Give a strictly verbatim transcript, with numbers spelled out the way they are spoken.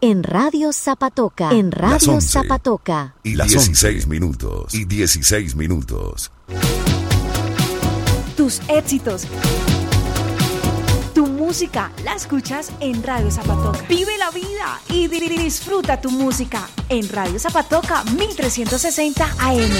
en Radio Zapatoca. En Radio Zapatoca. Y las dieciséis minutos. Y dieciséis minutos. Tus éxitos. Tu música la escuchas en Radio Zapatoca. Vive la vida y disfruta tu música en Radio Zapatoca mil trescientos sesenta A M.